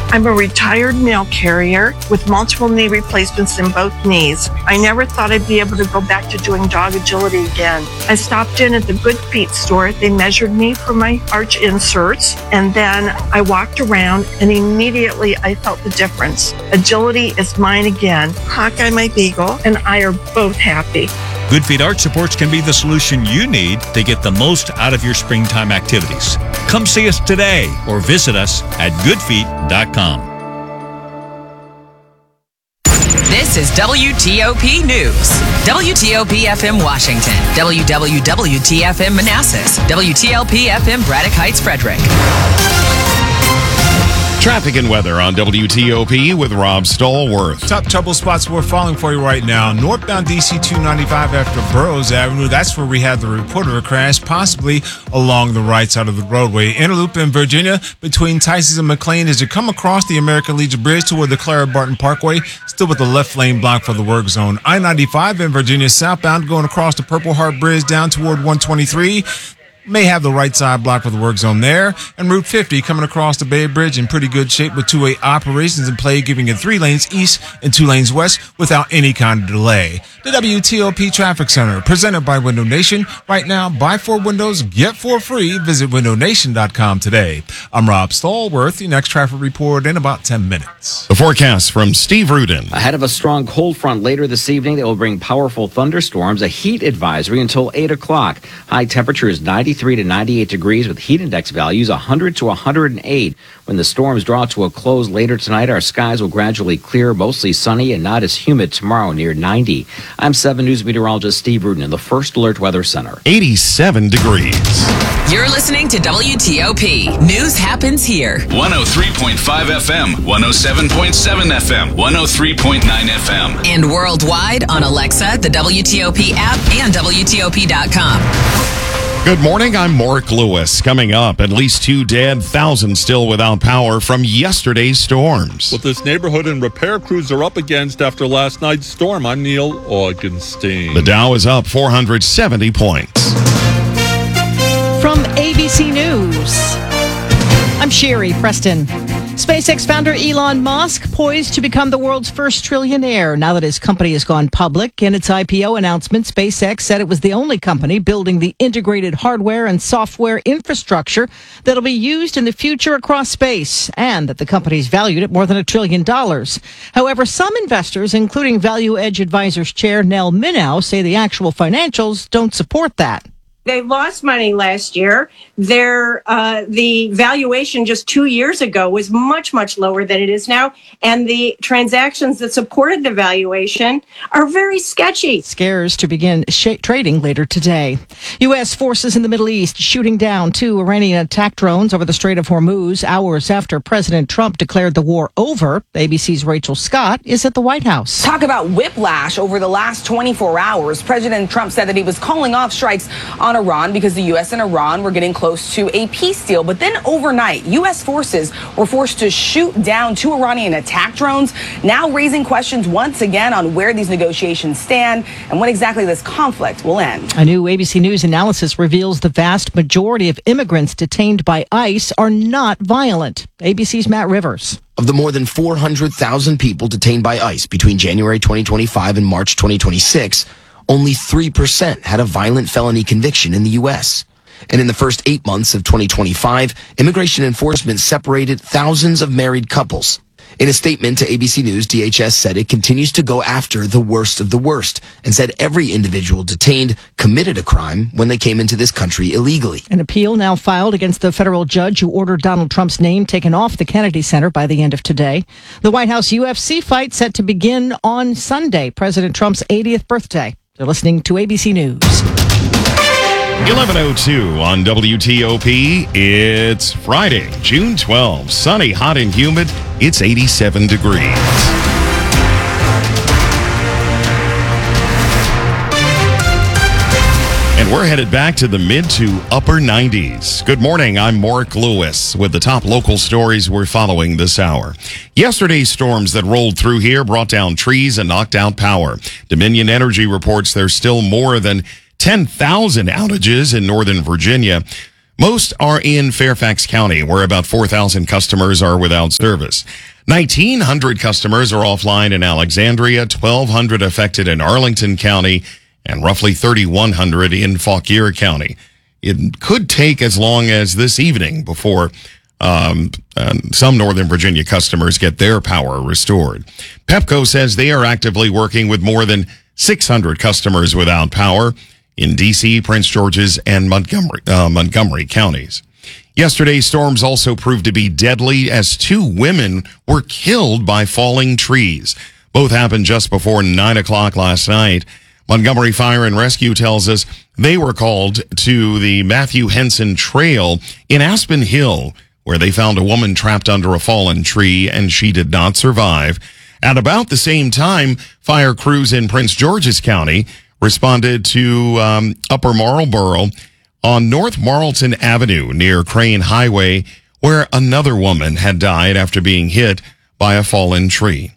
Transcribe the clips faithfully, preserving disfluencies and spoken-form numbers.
I'm a retired mail carrier with multiple knee replacements in both knees. I never thought I'd be able to go back to doing dog agility again. I stopped in at the Good Feet store. They measured me for my arch inserts, and then I walked around, and immediately I felt the difference. Agility is mine again. Hawkeye, my beagle, and I are both happy. Good Feet Arch Supports can be the solution you need to get the most out of your springtime activities. Come see us today or visit us at good feet dot com. This is W T O P News. W T O P F M Washington. W W W T F M Manassas. W T L P F M Braddock Heights, Frederick. Traffic and weather on W T O P with Rob Stallworth. Top trouble spots we're following for you right now. Northbound D C two ninety-five after Burroughs Avenue. That's where we had the report of a crash, possibly along the right side of the roadway. Interloop in Virginia between Tysons and McLean as you come across the American Legion Bridge toward the Clara Barton Parkway, still with the left lane blocked for the work zone. I ninety-five in Virginia southbound going across the Purple Heart Bridge down toward one twenty-three. May have the right side blocked for the work zone there. And Route fifty coming across the Bay Bridge in pretty good shape with two-way operations in play, giving it three lanes east and two lanes west without any kind of delay. The W T O P Traffic Center, presented by Window Nation. Right now, buy four windows, get four free. Visit window nation dot com today. I'm Rob Stallworth. The next traffic report in about ten minutes. The forecast from Steve Rudin. Ahead of a strong cold front later this evening that will bring powerful thunderstorms, a heat advisory until eight o'clock. High temperatures ninety-three to ninety-eight degrees with heat index values one hundred to one hundred eight. When the storms draw to a close later tonight, our skies will gradually clear, mostly sunny and not as humid tomorrow, near ninety. I'm seven News meteorologist Steve Rudin in the First Alert Weather Center. eighty-seven degrees. You're listening to W T O P. News happens here. one oh three point five F M, one oh seven point seven F M, one oh three point nine F M. And worldwide on Alexa, the W T O P app, and W T O P dot com. Good morning, I'm Mark Lewis. Coming up, at least two dead, thousands still without power from yesterday's storms. What this neighborhood and repair crews are up against after last night's storm, I'm Neil Augenstein. The Dow is up four hundred seventy points. From A B C News, I'm Sherry Preston. SpaceX founder Elon Musk poised to become the world's first trillionaire now that his company has gone public. In its I P O announcement, SpaceX said it was the only company building the integrated hardware and software infrastructure that'll be used in the future across space, and that the company's valued at more than a trillion dollars. However, some investors, including Value Edge Advisors chair Nell Minow, say the actual financials don't support that. They lost money last year. Their uh, the valuation just two years ago was much, much lower than it is now. And the transactions that supported the valuation are very sketchy. Scares to begin sh- trading later today. U S forces in the Middle East shooting down two Iranian attack drones over the Strait of Hormuz hours after President Trump declared the war over. A B C's Rachel Scott is at the White House. Talk about whiplash over the last twenty-four hours. President Trump said that he was calling off strikes on Iran because the U S and Iran were getting close to a peace deal. But then overnight, U S forces were forced to shoot down two Iranian attack drones, now raising questions once again on where these negotiations stand and when exactly this conflict will end. A new A B C News analysis reveals the vast majority of immigrants detained by ICE are not violent. A B C's Matt Rivers. Of the more than four hundred thousand people detained by ICE between January twenty twenty-five and March twenty twenty-six, only three percent had a violent felony conviction in the U S. And in the first eight months of twenty twenty-five, immigration enforcement separated thousands of married couples. In a statement to A B C News, D H S said it continues to go after the worst of the worst and said every individual detained committed a crime when they came into this country illegally. An appeal now filed against the federal judge who ordered Donald Trump's name taken off the Kennedy Center by the end of today. The White House U F C fight set to begin on Sunday, President Trump's eightieth birthday. They're listening to A B C News. eleven oh two on W T O P. It's Friday, June twelfth. Sunny, hot, and humid. It's eighty-seven degrees. And we're headed back to the mid to upper nineties. Good morning, I'm Mark Lewis with the top local stories we're following this hour. Yesterday's storms that rolled through here brought down trees and knocked out power. Dominion Energy reports there's still more than ten thousand outages in Northern Virginia. Most are in Fairfax County, where about four thousand customers are without service. nineteen hundred customers are offline in Alexandria, twelve hundred affected in Arlington County, and roughly thirty-one hundred in Fauquier County. It could take as long as this evening before um, uh, some Northern Virginia customers get their power restored. Pepco says they are actively working with more than six hundred customers without power in D C, Prince George's, and Montgomery, uh, Montgomery counties. Yesterday's storms also proved to be deadly as two women were killed by falling trees. Both happened just before nine o'clock last night. Montgomery Fire and Rescue tells us they were called to the Matthew Henson Trail in Aspen Hill, where they found a woman trapped under a fallen tree, and she did not survive. At about the same time, fire crews in Prince George's County responded to um, Upper Marlboro on North Marlton Avenue near Crane Highway, where another woman had died after being hit by a fallen tree.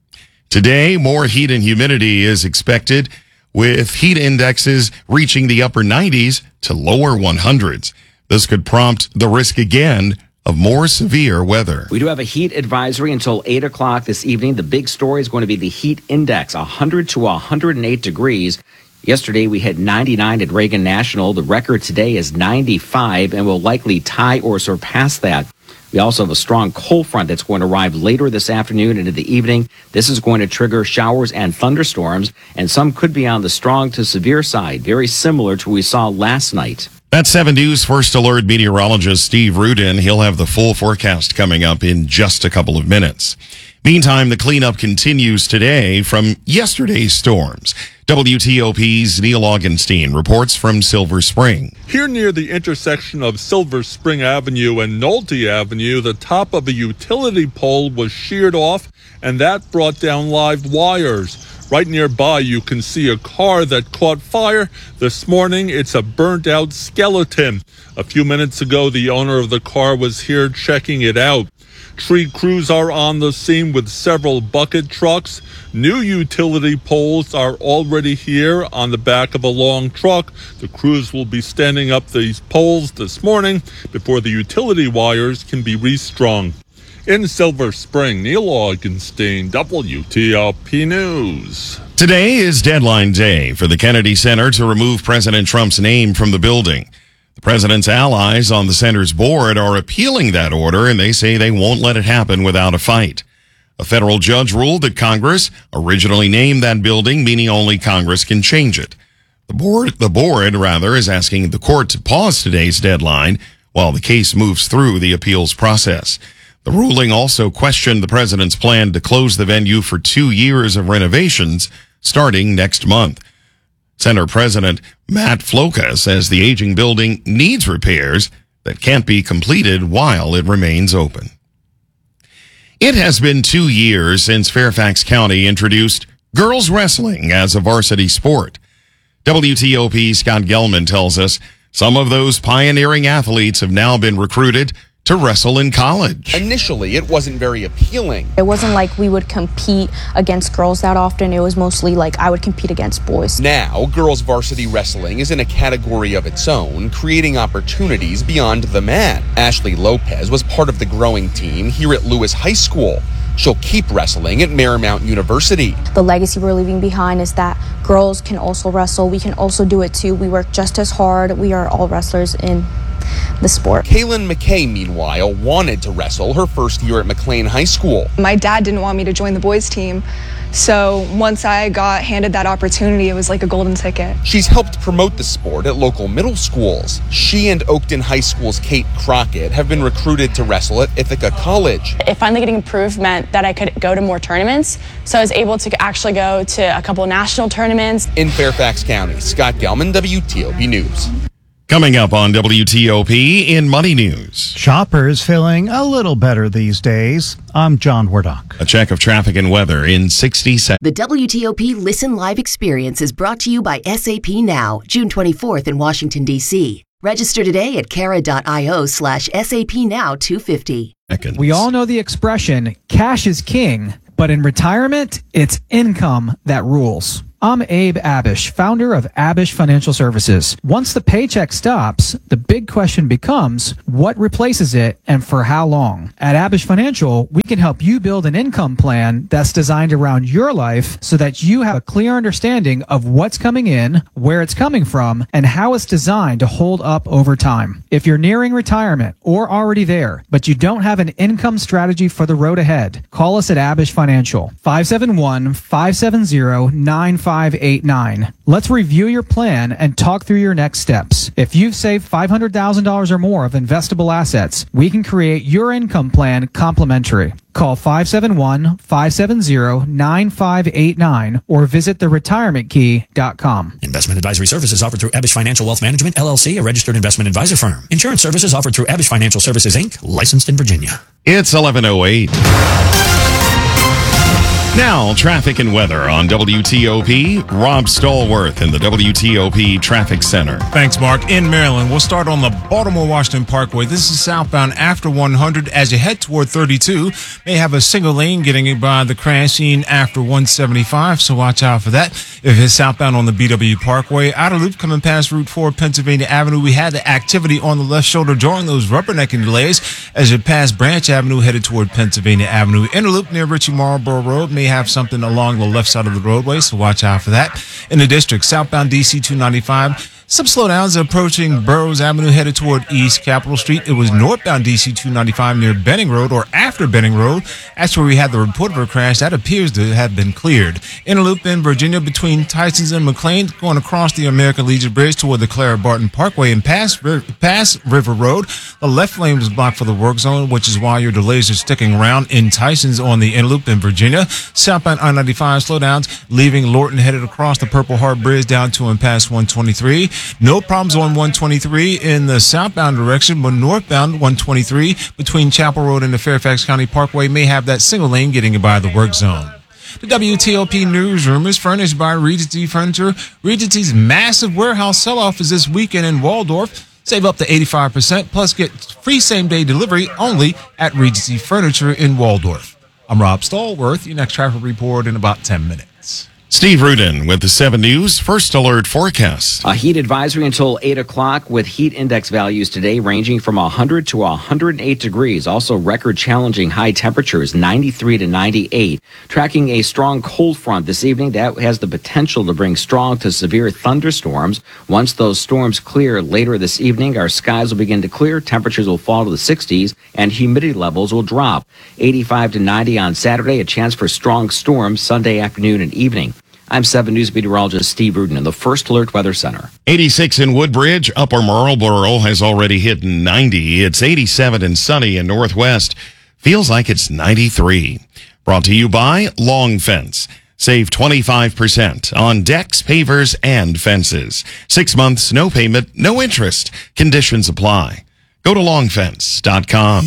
Today, more heat and humidity is expected, with heat indexes reaching the upper nineties to lower hundreds. This could prompt the risk again of more severe weather. We do have a heat advisory until eight o'clock this evening. The big story is going to be the heat index, one hundred to one hundred eight degrees. Yesterday, we hit ninety-nine at Reagan National. The record today is ninety-five and will likely tie or surpass that. We also have a strong cold front that's going to arrive later this afternoon into the evening. This is going to trigger showers and thunderstorms, and some could be on the strong to severe side, very similar to what we saw last night. That's seven News First Alert meteorologist Steve Rudin. He'll have the full forecast coming up in just a couple of minutes. Meantime, the cleanup continues today from yesterday's storms. W T O P's Neil Augenstein reports from Silver Spring. Here near the intersection of Silver Spring Avenue and Nolte Avenue, the top of a utility pole was sheared off, and that brought down live wires. Right nearby, you can see a car that caught fire. This morning, it's a burnt-out skeleton. A few minutes ago, the owner of the car was here checking it out. Tree crews are on the scene with several bucket trucks. New utility poles are already here on the back of a long truck. The crews will be standing up these poles this morning before the utility wires can be restrung. In Silver Spring, Neil Augenstein, W T O P News. Today is deadline day for the Kennedy Center to remove President Trump's name from the building. The president's allies on the center's board are appealing that order, and they say they won't let it happen without a fight. A federal judge ruled that Congress originally named that building, meaning only Congress can change it. The board, the board, rather, is asking the court to pause today's deadline while the case moves through the appeals process. The ruling also questioned the president's plan to close the venue for two years of renovations starting next month. Center President Matt Floca says the aging building needs repairs that can't be completed while it remains open. It has been two years since Fairfax County introduced girls wrestling as a varsity sport. W T O P's Scott Gelman tells us some of those pioneering athletes have now been recruited to wrestle in college. Initially, it wasn't very appealing. It wasn't like we would compete against girls that often. It was mostly like I would compete against boys. Now, girls varsity wrestling is in a category of its own, creating opportunities beyond the mat. Ashley Lopez was part of the growing team here at Lewis High School. She'll keep wrestling at Marymount University. The legacy we're leaving behind is that girls can also wrestle. We can also do it too. We work just as hard. We are all wrestlers in the sport. Kaylin McKay, meanwhile, wanted to wrestle her first year at McLean High School. My dad didn't want me to join the boys team, so once I got handed that opportunity, it was like a golden ticket. She's helped promote the sport at local middle schools. She and Oakton High School's Kate Crockett have been recruited to wrestle at Ithaca College. It finally getting approved meant that I could go to more tournaments, so I was able to actually go to a couple national tournaments. In Fairfax County, Scott Gelman, W T O P News. Coming up on W T O P in Money News. Shoppers feeling a little better these days. I'm John Wardock. A check of traffic and weather in sixty seconds. The W T O P Listen Live experience is brought to you by S A P Now, June twenty-fourth in Washington, D C. Register today at cara.io slash SAP Now two fifty. We all know the expression, cash is king, but in retirement, it's income that rules. I'm Abe Abish, founder of Abish Financial Services. Once the paycheck stops, the big question becomes, what replaces it and for how long? At Abish Financial, we can help you build an income plan that's designed around your life so that you have a clear understanding of what's coming in, where it's coming from, and how it's designed to hold up over time. If you're nearing retirement or already there, but you don't have an income strategy for the road ahead, call us at Abish Financial, five seven one, five seven zero, nine five eight nine. Let's review your plan and talk through your next steps. If you've saved five hundred thousand dollars or more of investable assets, we can create your income plan complimentary. Call five seven one, five seven zero, nine five eight nine or visit the retirement key dot com. Investment advisory services offered through Abish Financial Wealth Management, L L C, a registered investment advisor firm. Insurance services offered through Abish Financial Services, Incorporated, licensed in Virginia. It's eleven oh eight. Now, traffic and weather on W T O P. Rob Stallworth in the W T O P Traffic Center. Thanks, Mark. In Maryland, we'll start on the Baltimore-Washington Parkway. This is southbound after one hundred as you head toward thirty-two. May have a single lane getting by the crash scene after one seventy-five, so watch out for that. If it's southbound on the B W Parkway, outer loop coming past Route four, Pennsylvania Avenue, we had the activity on the left shoulder during those rubbernecking delays as you pass Branch Avenue headed toward Pennsylvania Avenue. Inner loop near Ritchie Marlboro Road may have something along the left side of the roadway, so watch out for that. In the district, southbound D C two ninety-five, some slowdowns approaching Burroughs Avenue headed toward East Capitol Street. It was northbound D C two ninety-five near Benning Road or after Benning Road. That's where we had the report of a crash. That appears to have been cleared. Inner loop in Virginia between Tysons and McLean, going across the American Legion Bridge toward the Clara Barton Parkway and past, past River Road. The left lane was blocked for the work zone, which is why your delays are sticking around in Tysons on the inner loop in Virginia. Southbound I ninety-five slowdowns, leaving Lorton headed across the Purple Heart Bridge down to and past one twenty-three. No problems on one twenty-three in the southbound direction, but northbound one twenty-three between Chapel Road and the Fairfax County Parkway may have that single lane getting you by the work zone. The W T O P newsroom is furnished by Regency Furniture. Regency's massive warehouse sell-off is this weekend in Waldorf. Save up to eighty-five percent, plus get free same-day delivery only at Regency Furniture in Waldorf. I'm Rob Stallworth. Your next traffic report in about ten minutes. Steve Rudin with the seven News First Alert Forecast. A heat advisory until eight o'clock with heat index values today ranging from one hundred to one hundred eight degrees. Also record challenging high temperatures, ninety-three to ninety-eight. Tracking a strong cold front this evening that has the potential to bring strong to severe thunderstorms. Once those storms clear later this evening, our skies will begin to clear, temperatures will fall to the sixties, and humidity levels will drop. eighty-five to ninety on Saturday, a chance for strong storms Sunday afternoon and evening. I'm seven News meteorologist Steve Rudin in the First Alert Weather Center. eighty-six in Woodbridge. Upper Marlboro has already hit ninety. It's eighty-seven and sunny in Northwest. Feels like it's ninety-three. Brought to you by Long Fence. Save twenty-five percent on decks, pavers, and fences. Six months, no payment, no interest. Conditions apply. Go to long fence dot com.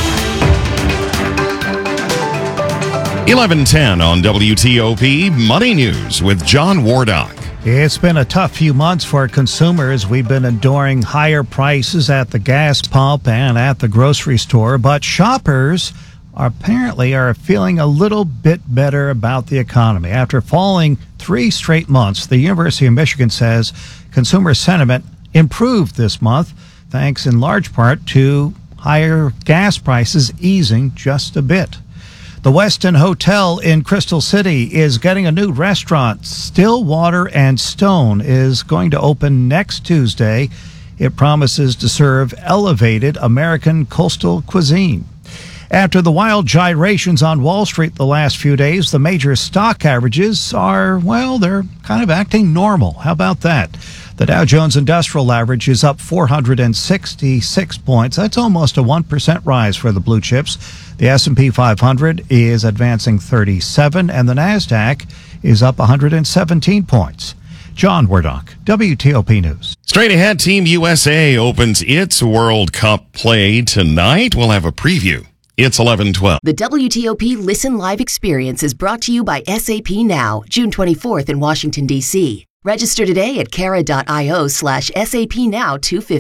eleven ten on W T O P Money News with John Wardock. It's been a tough few months for consumers. We've been enduring higher prices at the gas pump and at the grocery store, but shoppers are apparently are feeling a little bit better about the economy. After falling three straight months, the University of Michigan says consumer sentiment improved this month, thanks in large part to higher gas prices easing just a bit. The Westin Hotel in Crystal City is getting a new restaurant. Stillwater and Stone is going to open next Tuesday. It promises to serve elevated American coastal cuisine. After the wild gyrations on Wall Street the last few days, the major stock averages are, well, they're kind of acting normal. How about that? The Dow Jones Industrial Average is up four hundred sixty-six points. That's almost a one percent rise for the blue chips. The S and P five hundred is advancing thirty-seven, and the NASDAQ is up one hundred seventeen points. John Wardock, W T O P News. Straight ahead, Team U S A opens its World Cup play tonight. We'll have a preview. It's eleven twelve. The W T O P Listen Live experience is brought to you by S A P Now, June twenty-fourth in Washington, D C. Register today at cara.io slash SAP Now two fifty.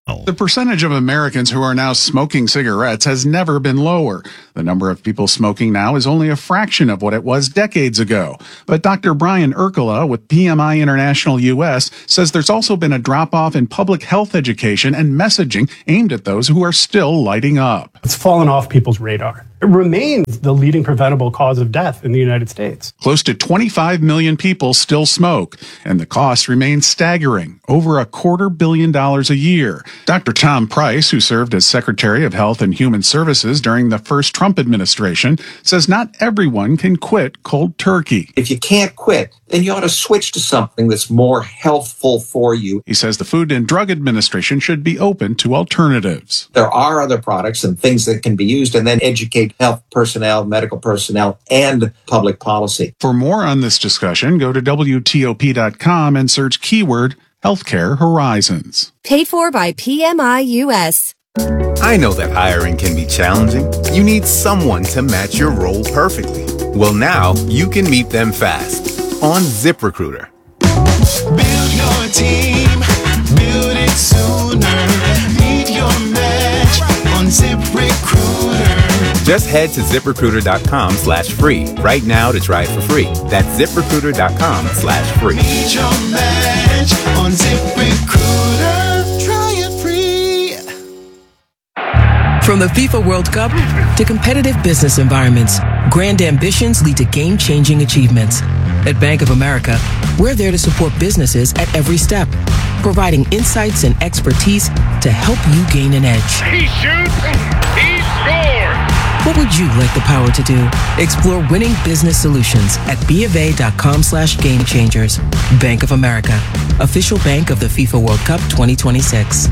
The percentage of Americans who are now smoking cigarettes has never been lower. The number of people smoking now is only a fraction of what it was decades ago. But Doctor Brian Urkula with P M I International U S says there's also been a drop-off in public health education and messaging aimed at those who are still lighting up. It's fallen off people's radar. It remains the leading preventable cause of death in the United States. Close to twenty-five million people still smoke, and the cost remains staggering, over a quarter billion dollars a year. Doctor Tom Price, who served as Secretary of Health and Human Services during the first Trump administration, says not everyone can quit cold turkey. If you can't quit, then you ought to switch to something that's more healthful for you. He says the Food and Drug Administration should be open to alternatives. There are other products and things that can be used, and then educate health personnel, medical personnel, and public policy. For more on this discussion, go to W T O P dot com and search keyword Healthcare Horizons. Paid for by P M I U S. I know that hiring can be challenging. You need someone to match your role perfectly. Well, now you can meet them fast on ZipRecruiter. Build your team, build it sooner. Meet your match on ZipRecruiter. Just head to ZipRecruiter.com slash free right now to try it for free. That's ZipRecruiter.com slash free. Meet your match on ZipRecruiter. Try it free. From the FIFA World Cup to competitive business environments, grand ambitions lead to game-changing achievements. At Bank of America, we're there to support businesses at every step, providing insights and expertise to help you gain an edge. He shoots, he scores! What would you like the power to do? Explore winning business solutions at BofA.com slash game changers. Bank of America, official bank of the FIFA World Cup twenty twenty-six.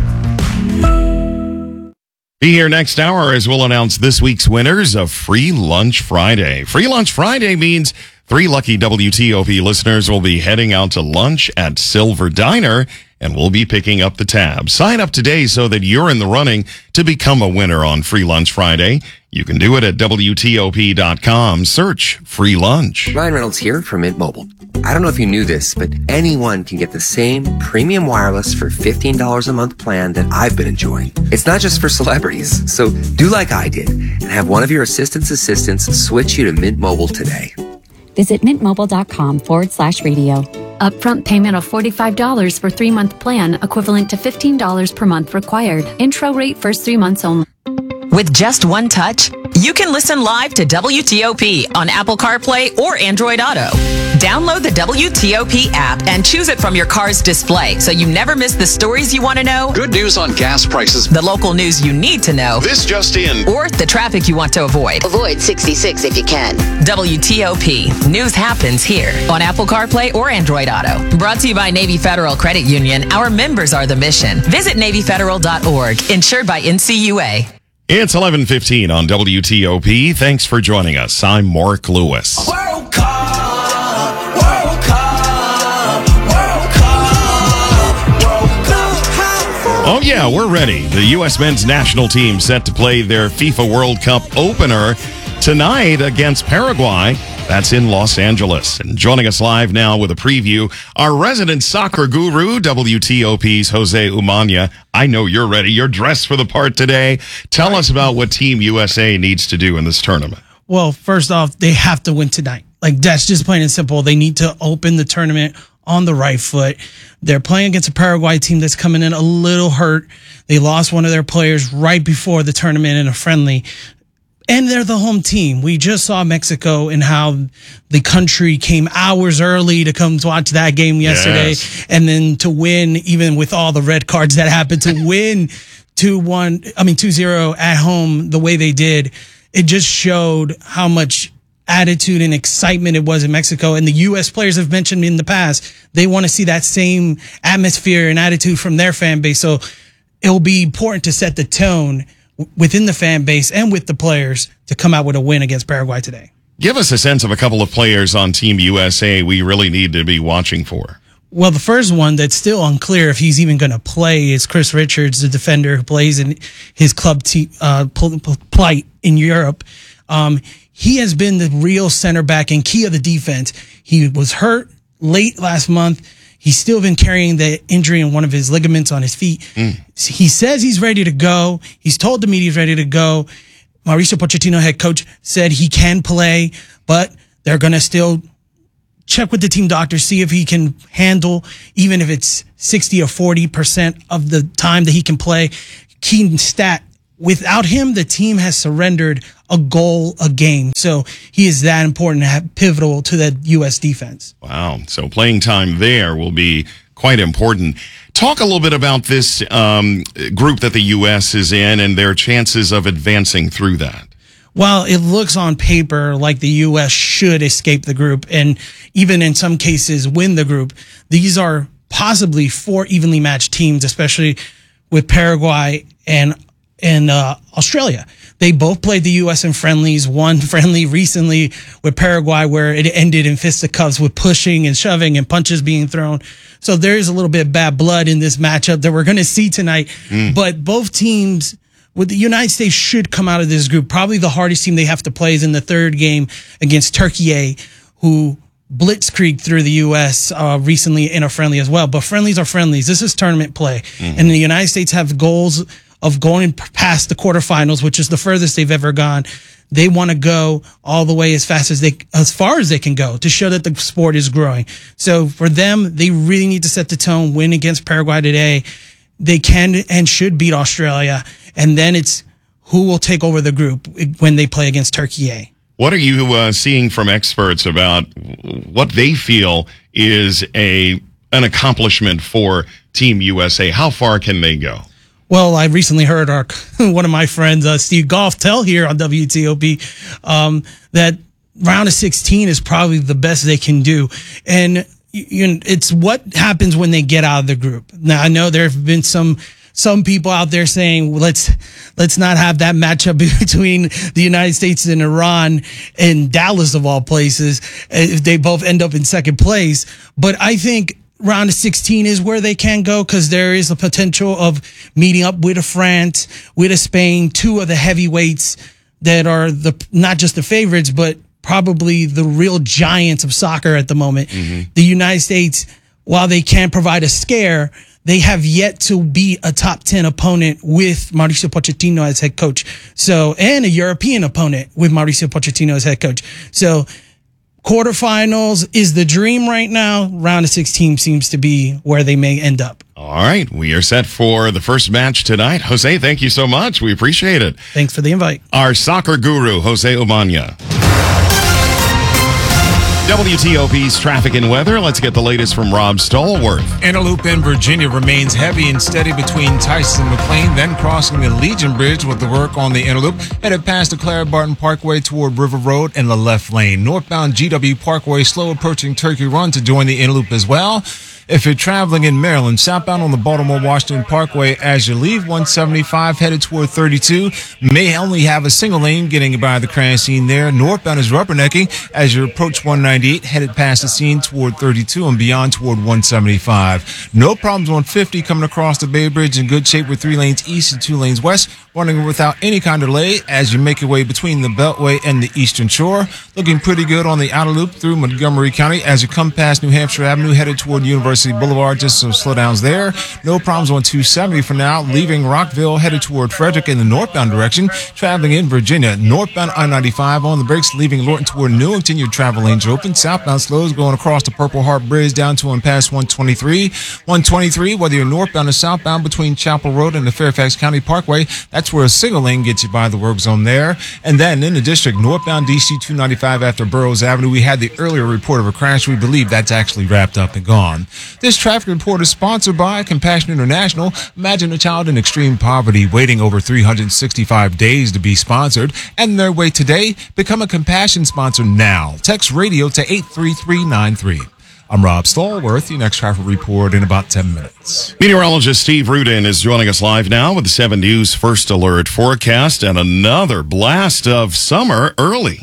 Be here next hour as we'll announce this week's winners of Free Lunch Friday. Free Lunch Friday means three lucky W T O P listeners will be heading out to lunch at Silver Diner, and we'll be picking up the tab. Sign up today so that you're in the running to become a winner on Free Lunch Friday. You can do it at W T O P dot com. Search Free Lunch. Ryan Reynolds here from Mint Mobile. I don't know if you knew this, but anyone can get the same premium wireless for fifteen dollars a month plan that I've been enjoying. It's not just for celebrities. So do like I did and have one of your assistant's assistants switch you to Mint Mobile today. Visit mintmobile.com forward slash radio. Upfront payment of forty-five dollars for three-month plan, equivalent to fifteen dollars per month required. Intro rate first three months only. With just one touch, you can listen live to W T O P on Apple CarPlay or Android Auto. Download the W T O P app and choose it from your car's display so you never miss the stories you want to know. Good news on gas prices. The local news you need to know. This just in. Or the traffic you want to avoid. Avoid sixty-six if you can. W T O P. News happens here on Apple CarPlay or Android Auto. Brought to you by Navy Federal Credit Union. Our members are the mission. Visit Navy Federal dot org. Insured by N C U A. It's eleven fifteen on W T O P. Thanks for joining us. I'm Mark Lewis. World Cup, World Cup, World Cup, World Cup. Oh, yeah, we're ready. The U S men's national team set to play their FIFA World Cup opener tonight against Paraguay. That's in Los Angeles. And joining us live now with a preview, our resident soccer guru, W T O P's Jose Umania. I know you're ready. You're dressed for the part today. Tell us about what Team U S A needs to do in this tournament. Well, first off, they have to win tonight. Like, that's just plain and simple. They need to open the tournament on the right foot. They're playing against a Paraguay team that's coming in a little hurt. They lost one of their players right before the tournament in a friendly. And they're the home team. We just saw Mexico and how the country came hours early to come to watch that game yesterday. Yes. And then to win, even with all the red cards that happened, to win two one, I mean two zero at home the way they did. It just showed how much attitude and excitement it was in Mexico. And the U S players have mentioned in the past, they want to see that same atmosphere and attitude from their fan base. So it'll be important to set the tone within the fan base and with the players to come out with a win against Paraguay today. Give us a sense of a couple of players on Team U S A we really need to be watching for. Well, the first one that's still unclear if he's even going to play is Chris Richards, the defender who plays in his club te- uh, plight in Europe. Um, he has been the real center back and key of the defense. He was hurt late last month. He's still been carrying the injury in one of his ligaments on his feet. Mm. He says he's ready to go. He's told the media he's ready to go. Mauricio Pochettino, head coach, said he can play, but they're going to still check with the team doctor, see if he can handle, even if it's sixty or forty percent of the time that he can play. Key stat, without him, the team has surrendered a goal a game. So he is that important, pivotal to the U S defense. Wow. So playing time there will be quite important. Talk a little bit about this um, group that the U S is in and their chances of advancing through that. Well, it looks on paper like the U S should escape the group and even in some cases win the group. These are possibly four evenly matched teams, especially with Paraguay and and uh, Australia. They both played the U S in friendlies, one friendly recently with Paraguay where it ended in fisticuffs with pushing and shoving and punches being thrown. So there is a little bit of bad blood in this matchup that we're going to see tonight. Mm. But both teams, with the United States, should come out of this group. Probably the hardest team they have to play is in the third game against Turkey, who blitzkrieg through the U S uh, recently in a friendly as well. But friendlies are friendlies. This is tournament play. Mm. And the United States have goals of going past the quarterfinals, which is the furthest they've ever gone. They want to go all the way as fast as they, as far as they can go to show that the sport is growing. So for them, they really need to set the tone, win against Paraguay today. They can and should beat Australia. And then it's who will take over the group when they play against Turkey. What are you uh, seeing from experts about what they feel is a an accomplishment for Team U S A? How far can they go? Well, I recently heard our one of my friends, uh, Steve Goff, tell here on W T O P um, that round of sixteen is probably the best they can do. And you know, it's what happens when they get out of the group. Now, I know there have been some some people out there saying, well, let's let's not have that matchup between the United States and Iran in Dallas, of all places, if they both end up in second place. But I think round of sixteen is where they can go because there is a potential of meeting up with a France, with a Spain, two of the heavyweights that are the not just the favorites, but probably the real giants of soccer at the moment. Mm-hmm. The United States, while they can provide a scare, they have yet to beat a top ten opponent with Mauricio Pochettino as head coach. So, and a European opponent with Mauricio Pochettino as head coach. So, quarterfinals is the dream right now. Round of sixteen seems to be where they may end up. All right. We are set for the first match tonight. Jose, thank you so much. We appreciate it. Thanks for the invite. Our soccer guru, Jose Umania. W T O P's traffic and weather. Let's get the latest from Rob Stallworth. Interloop in Virginia remains heavy and steady between Tyson and McLean, then crossing the Legion Bridge with the work on the Interloop, headed past the Clara Barton Parkway toward River Road in the left lane. Northbound G W Parkway slow approaching Turkey Run to join the Interloop as well. If you're traveling in Maryland, southbound on the Baltimore-Washington Parkway as you leave one seventy-five headed toward thirty-two, may only have a single lane getting by the crash scene there. Northbound is rubbernecking as you approach one ninety-eight headed past the scene toward thirty-two and beyond toward one seventy-five. No problems on fifty coming across the Bay Bridge in good shape with three lanes east and two lanes west, running without any kind of delay as you make your way between the Beltway and the Eastern Shore. Looking pretty good on the outer loop through Montgomery County as you come past New Hampshire Avenue headed toward University Boulevard. Just some slowdowns there. No problems on two seventy for now. Leaving Rockville headed toward Frederick in the northbound direction. Traveling in Virginia, northbound I ninety-five on the brakes, leaving Lorton toward Newington. Your travel lanes are open. Southbound slows going across the Purple Heart Bridge down to and past one twenty-three. one twenty-three, whether you're northbound or southbound between Chapel Road and the Fairfax County Parkway, that's where a single lane gets you by the work zone there. And then in the district, northbound D C two ninety-five after Burroughs Avenue, we had the earlier report of a crash. We believe that's actually wrapped up and gone. This traffic report is sponsored by Compassion International. Imagine a child in extreme poverty waiting over three hundred sixty-five days to be sponsored. And their way today, become a Compassion sponsor now. Text radio to eight three three nine three. I'm Rob Stallworth. Your next traffic report in about ten minutes. Meteorologist Steve Rudin is joining us live now with the seven News First Alert forecast and another blast of summer early.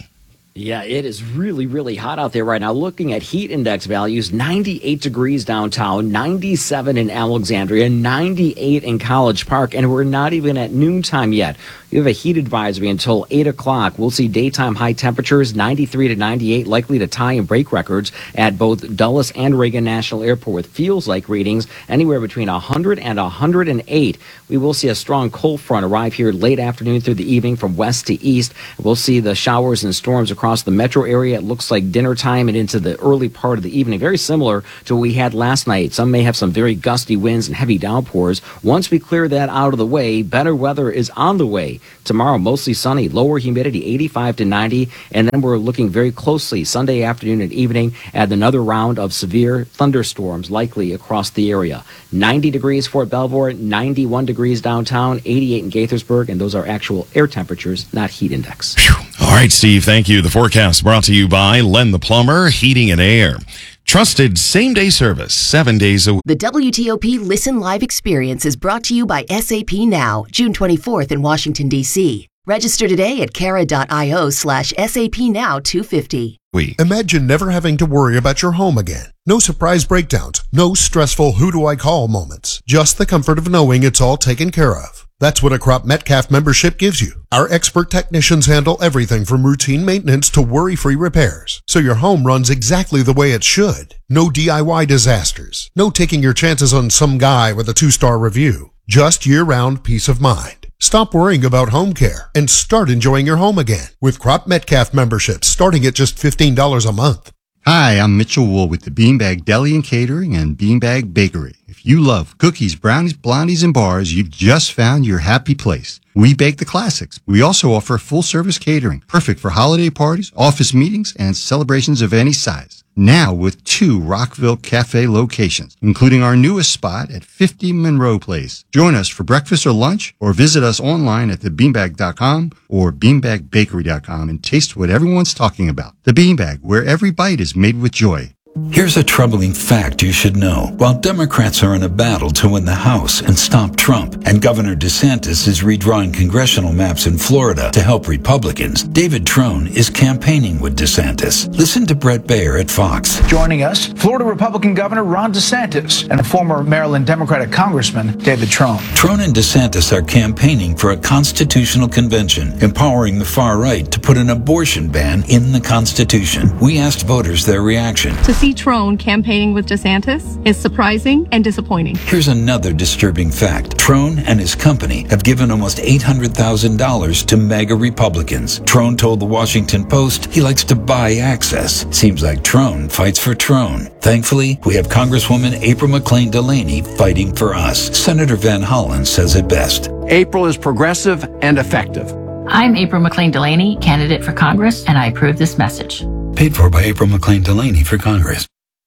Yeah, it is really, really hot out there right now. Looking at heat index values, ninety-eight degrees downtown, ninety-seven in Alexandria, ninety-eight in College Park, and we're not even at noontime yet. We have a heat advisory until eight o'clock. We'll see daytime high temperatures, ninety-three to ninety-eight, likely to tie and break records at both Dulles and Reagan National Airport with feels like readings anywhere between one hundred and one hundred eight. We will see a strong cold front arrive here late afternoon through the evening from west to east. We'll see the showers and storms across the metro area. It looks like dinner time and into the early part of the evening. Very similar to what we had last night. Some may have some very gusty winds and heavy downpours. Once we clear that out of the way, better weather is on the way. Tomorrow, mostly sunny, lower humidity, eighty-five to ninety. And then we're looking very closely Sunday afternoon and evening at another round of severe thunderstorms likely across the area. ninety degrees Fort Belvoir, ninety-one degrees downtown, eighty-eight in Gaithersburg. And those are actual air temperatures, not heat index. All right, Steve, thank you. The forecast brought to you by Len the Plumber, Heating and Air. Trusted same-day service, seven days a week. The W T O P Listen Live experience is brought to you by S A P Now, June twenty-fourth in Washington, D C. Register today at cara.io slash SAP Now 250. We. Imagine never having to worry about your home again. No surprise breakdowns, no stressful who do I call moments. Just the comfort of knowing it's all taken care of. That's what a Crop Metcalf membership gives you. Our expert technicians handle everything from routine maintenance to worry-free repairs, so your home runs exactly the way it should. No D I Y disasters. No taking your chances on some guy with a two-star review. Just year-round peace of mind. Stop worrying about home care and start enjoying your home again with Crop Metcalf memberships starting at just fifteen dollars a month. Hi, I'm Mitchell Wool with the Beanbag Deli and Catering and Beanbag Bakery. If you love cookies, brownies, blondies, and bars, you've just found your happy place. We bake the classics. We also offer full-service catering, perfect for holiday parties, office meetings, and celebrations of any size. Now with two Rockville Cafe locations, including our newest spot at fifty Monroe Place. Join us for breakfast or lunch, or visit us online at the beanbag dot com or beanbag bakery dot com and taste what everyone's talking about. The Beanbag, where every bite is made with joy. Here's a troubling fact you should know. While Democrats are in a battle to win the House and stop Trump, and Governor DeSantis is redrawing congressional maps in Florida to help Republicans, David Trone is campaigning with DeSantis. Listen to Brett Baer at Fox. Joining us, Florida Republican Governor Ron DeSantis and the former Maryland Democratic Congressman David Trone. Trone and DeSantis are campaigning for a constitutional convention, empowering the far right to put an abortion ban in the Constitution. We asked voters their reaction. To see Trone campaigning with DeSantis is surprising and disappointing. Here's another disturbing fact. Trone and his company have given almost eight hundred thousand dollars to MAGA Republicans. Trone told the Washington Post he likes to buy access. Seems like Trone fights for Trone. Thankfully, we have Congresswoman April McClain Delaney fighting for us. Senator Van Hollen says it best. April is progressive and effective. I'm April McClain Delaney, candidate for Congress, and I approve this message. Paid for by April McClain Delaney for Congress.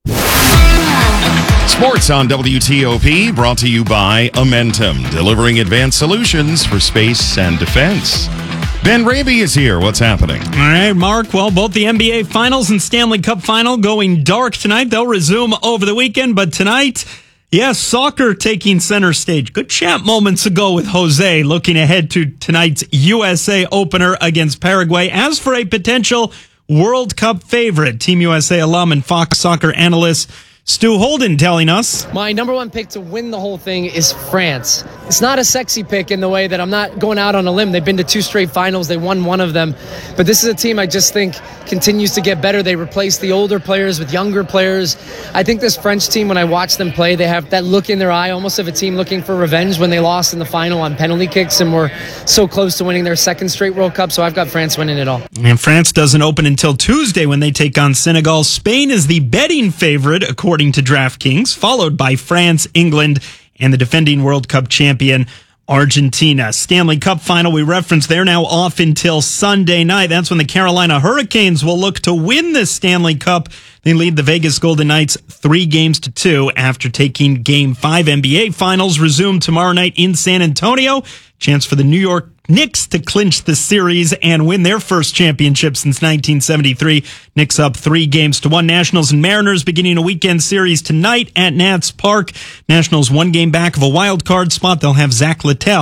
Sports on W T O P, brought to you by Amentum, delivering advanced solutions for space and defense. Ben Raby is here. What's happening? All right, Mark. Well, both the N B A Finals and Stanley Cup Final going dark tonight. They'll resume over the weekend, but tonight, yes, soccer taking center stage. Good chat moments ago with Jose, looking ahead to tonight's U S A opener against Paraguay. As for a potential World Cup favorite, Team U S A alum and Fox Soccer analyst Stu Holden telling us. My number one pick to win the whole thing is France. It's not a sexy pick in the way that I'm not going out on a limb. They've been to two straight finals. They won one of them. But this is a team I just think continues to get better. They replace the older players with younger players. I think this French team, when I watch them play, they have that look in their eye, almost of a team looking for revenge when they lost in the final on penalty kicks and were so close to winning their second straight World Cup. So I've got France winning it all. And France doesn't open until Tuesday when they take on Senegal. Spain is the betting favorite, according According to DraftKings, followed by France, England, and the defending World Cup champion, Argentina. Stanley Cup final we referenced, they're now off until Sunday night. That's when the Carolina Hurricanes will look to win this Stanley Cup. They lead the Vegas Golden Knights three games to two after taking Game five. N B A Finals resume tomorrow night in San Antonio. Chance for the New York Knicks to clinch the series and win their first championship since nineteen seventy-three. Knicks up three games to one. Nationals and Mariners beginning a weekend series tonight at Nats Park. Nationals one game back of a wild card spot. They'll have Zach Littell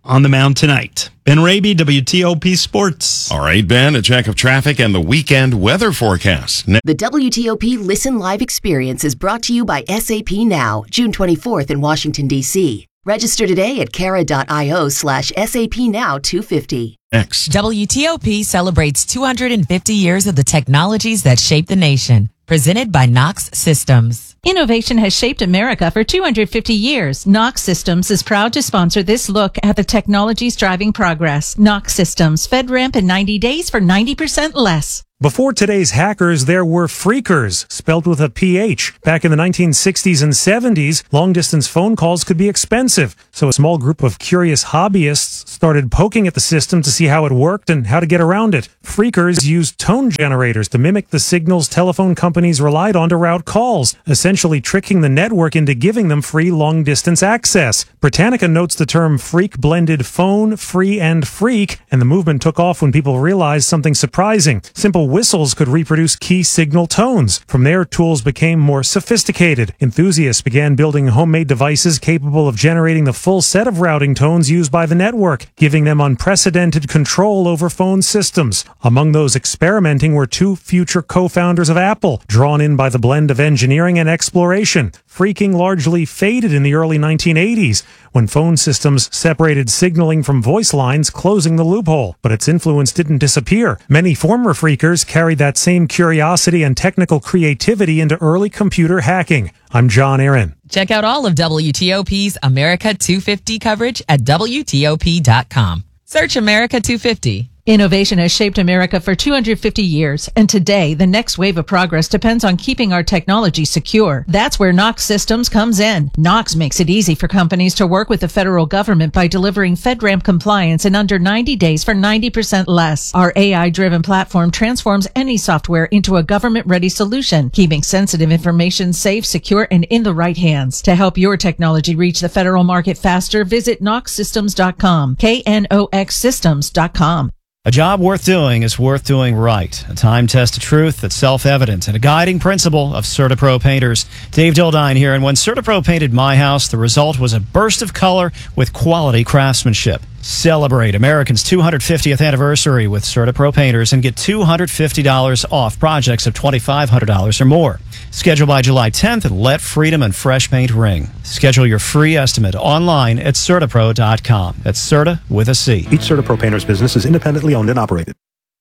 on the mound tonight. Ben Raby, W T O P Sports. All right, Ben, a check of traffic and the weekend weather forecast. The W T O P Listen Live experience is brought to you by S A P Now, June twenty-fourth in Washington, D C Register today at cara.io slash SAP Now 250. Next. W T O P celebrates two hundred fifty years of the technologies that shape the nation. Presented by Knox Systems. Innovation has shaped America for two hundred fifty years. Knox Systems is proud to sponsor this look at the technologies driving progress. Knox Systems, FedRAMP in ninety days for ninety percent less. Before today's hackers, there were phreakers, spelled with a P H. Back in the nineteen sixties and seventies, long-distance phone calls could be expensive, so a small group of curious hobbyists started poking at the system to see how it worked and how to get around it. Phreakers used tone generators to mimic the signals telephone companies relied on to route calls, essentially tricking the network into giving them free long-distance access. Britannica notes the term phreak blended phone, free, and freak, and the movement took off when people realized something surprising. Simple whistles could reproduce key signal tones. From there, tools became more sophisticated. Enthusiasts began building homemade devices capable of generating the full set of routing tones used by the network, giving them unprecedented control over phone systems. Among those experimenting were two future co-founders of Apple, drawn in by the blend of engineering and exploration. Phreaking largely faded in the early nineteen eighties, when phone systems separated signaling from voice lines, closing the loophole. But its influence didn't disappear. Many former phreakers carried that same curiosity and technical creativity into early computer hacking. I'm John Aaron. Check out all of W T O P's America two fifty coverage at W T O P dot com. Search America two fifty. Innovation has shaped America for two hundred fifty years, and today, the next wave of progress depends on keeping our technology secure. That's where Knox Systems comes in. Knox makes it easy for companies to work with the federal government by delivering FedRAMP compliance in under ninety days for ninety percent less. Our A I-driven platform transforms any software into a government-ready solution, keeping sensitive information safe, secure, and in the right hands. To help your technology reach the federal market faster, visit knox systems dot com, K N O X systems dot com. A job worth doing is worth doing right. A time-tested truth that's self-evident and a guiding principle of CertaPro painters. Dave Dildine here, and when CertaPro painted my house, the result was a burst of color with quality craftsmanship. Celebrate American's two hundred fiftieth anniversary with CertaPro painters and get two hundred fifty dollars off projects of twenty-five hundred dollars or more. Schedule by July tenth and let freedom and fresh paint ring. Schedule your free estimate online at CertaPro dot com. That's Certa with a C. Each CertaPro painter's business is independently owned and operated.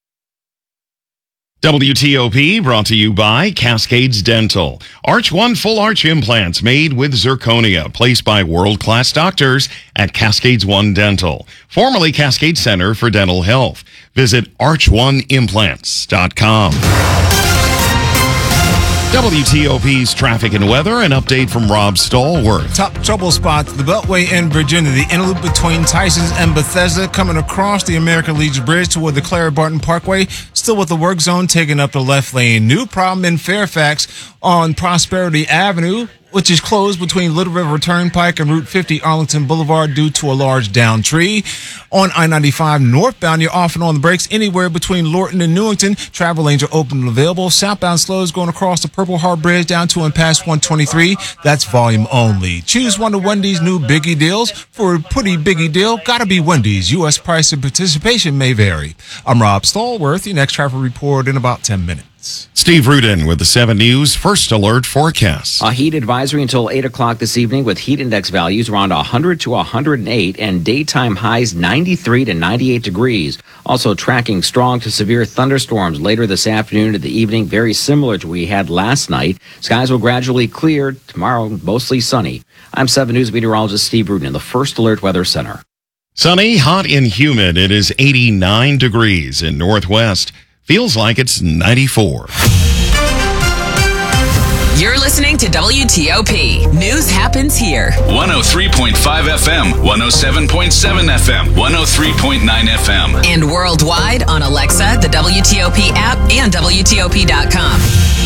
W T O P brought to you by Cascades Dental. Arch One full arch implants made with zirconia, placed by world-class doctors at Cascades One Dental, formerly Cascade Center for Dental Health. Visit arch one implants dot com. W T O P's traffic and weather, an update from Rob Stallworth. Top trouble spots, the Beltway in Virginia, the inner loop between Tysons and Bethesda, coming across the American Legion Bridge toward the Clara Barton Parkway, still with the work zone taking up the left lane. New problem in Fairfax on Prosperity Avenue, which is closed between Little River Turnpike and Route fifty Arlington Boulevard due to a large down tree. On I ninety-five northbound, you're off and on the brakes anywhere between Lorton and Newington. Travel lanes are open and available. Southbound slows going across the Purple Heart Bridge down to and past one twenty-three. That's volume only. Choose one of Wendy's new Biggie deals. For a pretty biggie deal, gotta be Wendy's. U S price and participation may vary. I'm Rob Stallworth. Your next traffic report in about ten minutes. Steve Rudin with the seven News First Alert forecast. A heat advisory until eight o'clock this evening with heat index values around one hundred to one hundred eight and daytime highs ninety-three to ninety-eight degrees. Also tracking strong to severe thunderstorms later this afternoon to the evening, very similar to what we had last night. Skies will gradually clear. Tomorrow, mostly sunny. I'm seven News meteorologist Steve Rudin in the First Alert Weather Center. Sunny, hot, and humid. It is eighty-nine degrees in Northwest. Feels like it's ninety-four. You're listening to W T O P. News happens here. one oh three point five F M, one oh seven point seven F M, one oh three point nine F M. And worldwide on Alexa, the W T O P app, and W T O P dot com.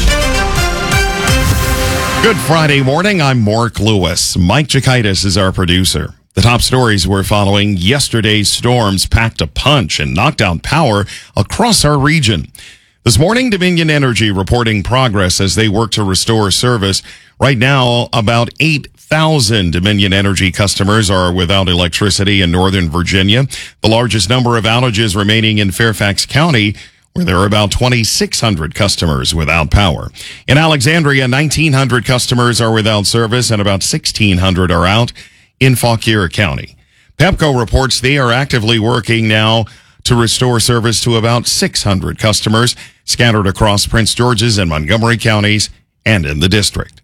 Good Friday morning. I'm Mark Lewis. Mike Chikaitis is our producer. The top stories we're following: yesterday's storms packed a punch and knocked out power across our region. This morning, Dominion Energy reporting progress as they work to restore service. Right now, about eight thousand Dominion Energy customers are without electricity in Northern Virginia. The largest number of outages remaining in Fairfax County, where there are about twenty-six hundred customers without power. In Alexandria, nineteen hundred customers are without service and about sixteen hundred are out in Fauquier County. Pepco reports they are actively working now to restore service to about six hundred customers scattered across Prince George's and Montgomery counties and in the district.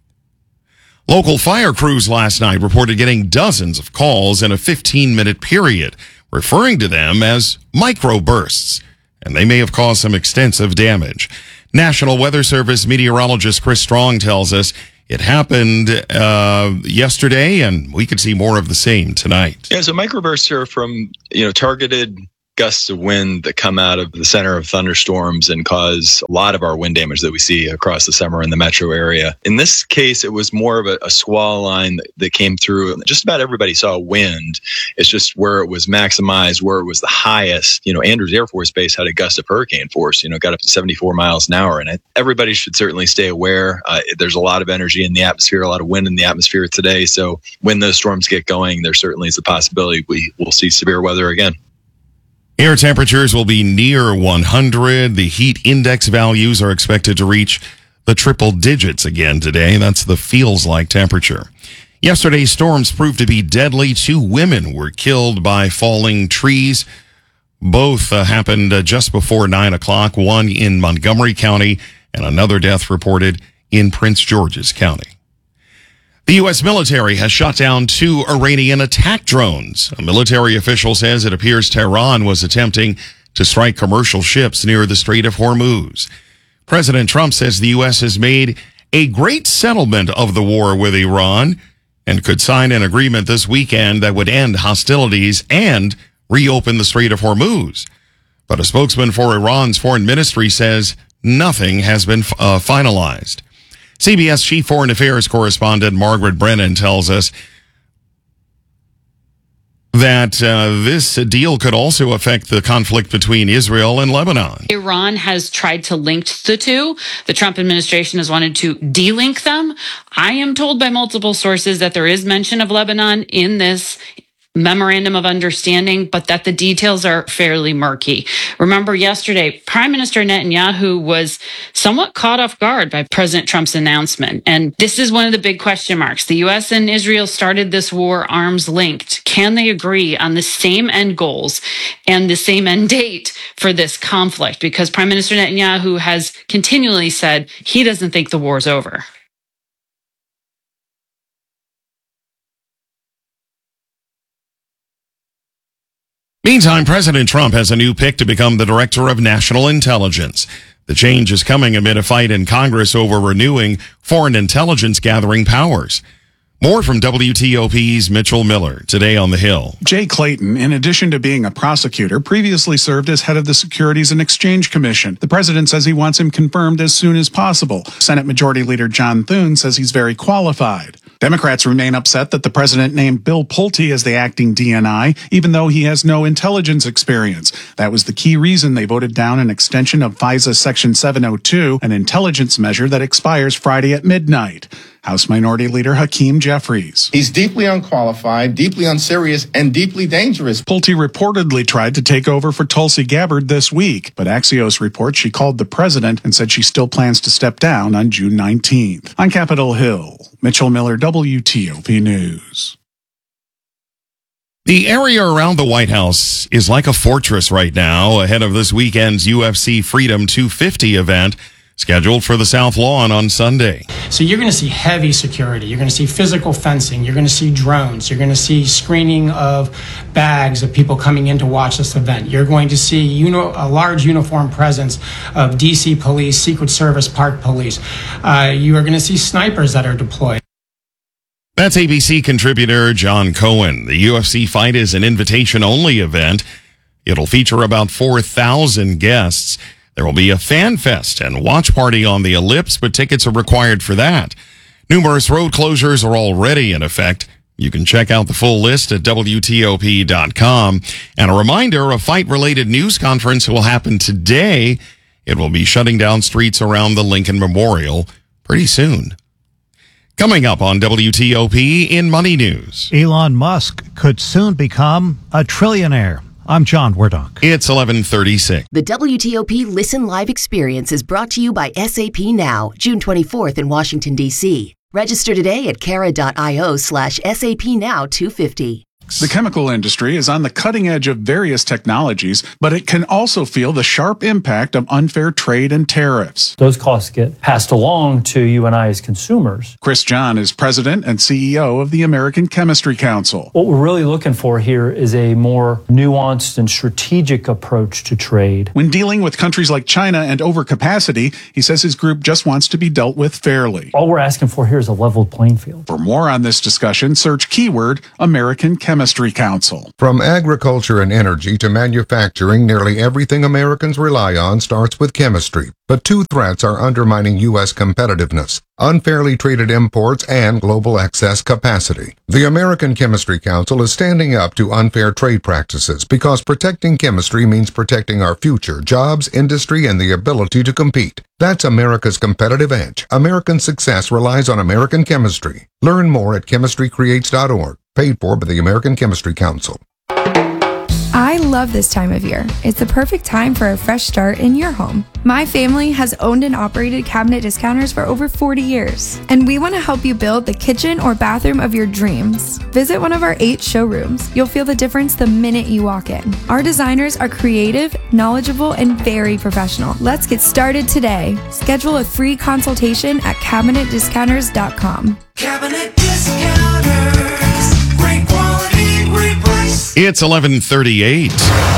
Local fire crews last night reported getting dozens of calls in a fifteen-minute period, referring to them as microbursts, and they may have caused some extensive damage. National Weather Service meteorologist Chris Strong tells us it happened uh, yesterday, and we could see more of the same tonight. Yeah, so microbursts are from, you know, targeted gusts of wind that come out of the center of thunderstorms and cause a lot of our wind damage that we see across the summer in the metro area. In this case, it was more of a, a squall line that, that came through. Just about everybody saw wind. It's just where it was maximized, where it was the highest. You know, Andrews Air Force Base had a gust of hurricane force, you know, got up to seventy-four miles an hour. And I, everybody should certainly stay aware. Uh, there's a lot of energy in the atmosphere, a lot of wind in the atmosphere today. So when those storms get going, there certainly is a possibility we will see severe weather again. Air temperatures will be near one hundred. The heat index values are expected to reach the triple digits again today. That's the feels like temperature. Yesterday's storms proved to be deadly. Two women were killed by falling trees. Both uh, happened uh, just before nine o'clock, one in Montgomery County and another death reported in Prince George's County. The U S military has shot down two Iranian attack drones. A military official says it appears Tehran was attempting to strike commercial ships near the Strait of Hormuz. President Trump says the U S has made a great settlement of the war with Iran and could sign an agreement this weekend that would end hostilities and reopen the Strait of Hormuz. But a spokesman for Iran's foreign ministry says nothing has been uh, finalized. C B S Chief Foreign Affairs correspondent Margaret Brennan tells us that uh, this deal could also affect the conflict between Israel and Lebanon. Iran has tried to link the two. The Trump administration has wanted to de-link them. I am told by multiple sources that there is mention of Lebanon in this memorandum of understanding, but that the details are fairly murky. Remember yesterday, Prime Minister Netanyahu was somewhat caught off guard by President Trump's announcement. And this is one of the big question marks. The U S and Israel started this war arms linked. Can they agree on the same end goals and the same end date for this conflict? Because Prime Minister Netanyahu has continually said he doesn't think the war's over. Meantime, President Trump has a new pick to become the Director of National Intelligence. The change is coming amid a fight in Congress over renewing foreign intelligence gathering powers. More from W T O P's Mitchell Miller today on the Hill. Jay Clayton, in addition to being a prosecutor, previously served as head of the Securities and Exchange Commission. The president says he wants him confirmed as soon as possible. Senate Majority Leader John Thune says he's very qualified. Democrats remain upset that the president named Bill Pulte as the acting D N I, even though he has no intelligence experience. That was the key reason they voted down an extension of FISA Section seven oh two, an intelligence measure that expires Friday at midnight. House Minority Leader Hakeem Jeffries. He's deeply unqualified, deeply unserious, and deeply dangerous. Pulte reportedly tried to take over for Tulsi Gabbard this week, but Axios reports she called the president and said she still plans to step down on June nineteenth. On Capitol Hill, Mitchell Miller, W T O P News. The area around the White House is like a fortress right now ahead of this weekend's U F C Freedom two fifty event scheduled for the South Lawn on Sunday. So you're going to see heavy security. You're going to see physical fencing. You're going to see drones. You're going to see screening of bags of people coming in to watch this event. You're going to see uni- a large uniform presence of D C police, Secret Service, Park Police. Uh, you are going to see snipers that are deployed. That's A B C contributor John Cohen. The U F C fight is an invitation-only event. It'll feature about four thousand guests. There will be a fan fest and watch party on the Ellipse, but tickets are required for that. Numerous road closures are already in effect. You can check out the full list at W T O P dot com. And a reminder, a fight-related news conference will happen today It will be shutting down streets around the Lincoln Memorial pretty soon. Coming up on W T O P in Money News. Elon Musk could soon become a trillionaire. I'm John Wardock. It's eleven thirty-six. The W T O P Listen Live experience is brought to you by S A P Now, June twenty-fourth in Washington, D C. Register today at cara.io slash SAP Now 250. The chemical industry is on the cutting edge of various technologies, but it can also feel the sharp impact of unfair trade and tariffs. Those costs get passed along to you and I as consumers. Chris John is president and C E O of the American Chemistry Council. What we're really looking for here is a more nuanced and strategic approach to trade. When dealing with countries like China and overcapacity, he says his group just wants to be dealt with fairly. All we're asking for here is a level playing field. For more on this discussion, search keyword American Chemistry. Chemistry Council. From agriculture and energy to manufacturing, nearly everything Americans rely on starts with chemistry. But two threats are undermining U S competitiveness: unfairly treated imports and global excess capacity. The American Chemistry Council is standing up to unfair trade practices because protecting chemistry means protecting our future, jobs, industry, and the ability to compete. That's America's competitive edge. American success relies on American chemistry. Learn more at chemistry creates dot org. Paid for by the American Chemistry Council. I love this time of year. It's the perfect time for a fresh start in your home. My family has owned and operated Cabinet Discounters for over forty years, and we want to help you build the kitchen or bathroom of your dreams. Visit one of our eight showrooms. You'll feel the difference the minute you walk in. Our designers are creative, knowledgeable, and very professional. Let's get started today. Schedule a free consultation at cabinet discounters dot com. Cabinet Discounters, great quality, great price. It's eleven thirty-eight.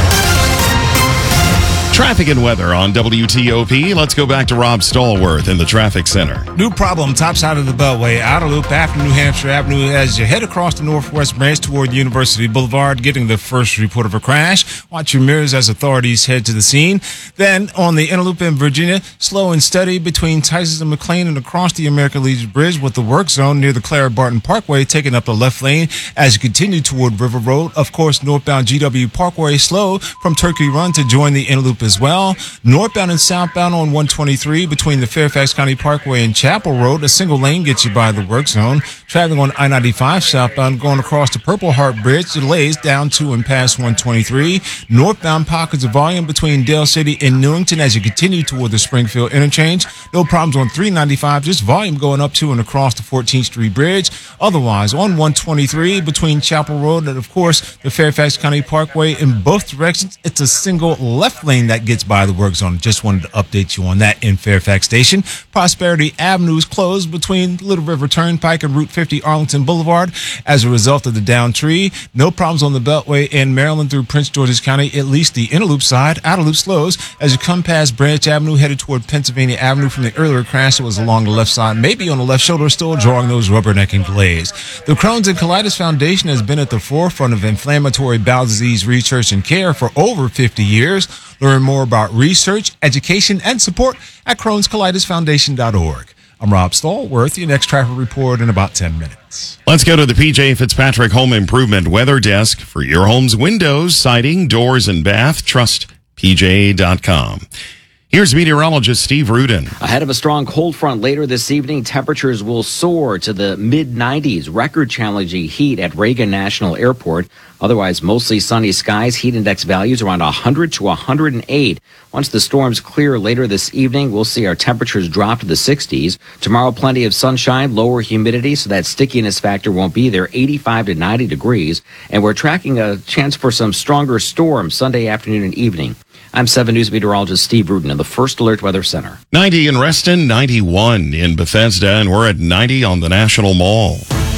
Traffic and weather on W T O P. Let's go back to Rob Stallworth in the traffic center. New problem, top side of the Beltway, outer loop after New Hampshire Avenue as you head across the northwest branch toward University Boulevard, getting the first report of a crash. Watch your mirrors as authorities head to the scene. Then on the inner loop in Virginia, slow and steady between Tysons and McLean and across the American Legion Bridge with the work zone near the Clara Barton Parkway taking up the left lane as you continue toward River Road. Of course, northbound G W Parkway slow from Turkey Run to join the inner loop as well. Northbound and southbound on one twenty-three between the Fairfax County Parkway and Chapel Road, a single lane gets you by the work zone. Traveling on I ninety-five southbound going across the Purple Heart Bridge, delays down to and past one twenty-three. Northbound pockets of volume between Dale City and Newington as you continue toward the Springfield interchange. No problems on three ninety-five, just volume going up to and across the fourteenth Street Bridge. Otherwise, on one twenty-three between Chapel Road and, of course, the Fairfax County Parkway in both directions, it's a single left lane that gets by the work zone. Just wanted to update you on that in Fairfax Station. Prosperity Avenue is closed between Little River Turnpike and Route fifty Arlington Boulevard as a result of the down tree. No problems on the Beltway in Maryland through Prince George's County, at least the inner loop side. Outer loop slows as you come past Branch Avenue headed toward Pennsylvania Avenue from the earlier crash that was along the left side, maybe on the left shoulder, still drawing those rubbernecking delays. The Crohn's and Colitis Foundation has been at the forefront of inflammatory bowel disease research and care for over fifty years. Learn more about research, education, and support at crohns colitis foundation dot org. I'm Rob Stallworth, your next traffic report in about ten minutes. Let's go to the P J Fitzpatrick Home Improvement Weather Desk for your home's windows, siding, doors, and bath. Trust P J dot com. Here's meteorologist Steve Rudin. Ahead of a strong cold front later this evening, temperatures will soar to the mid nineties. Record-challenging heat at Reagan National Airport. Otherwise, mostly sunny skies. Heat index values around one hundred to one hundred eight. Once the storms clear later this evening, we'll see our temperatures drop to the sixties. Tomorrow, plenty of sunshine, lower humidity, so that stickiness factor won't be there. eighty-five to ninety degrees. And we're tracking a chance for some stronger storms Sunday afternoon and evening. I'm seven News meteorologist Steve Rudin in the First Alert Weather Center. ninety in Reston, ninety-one in Bethesda, and we're at ninety on the National Mall.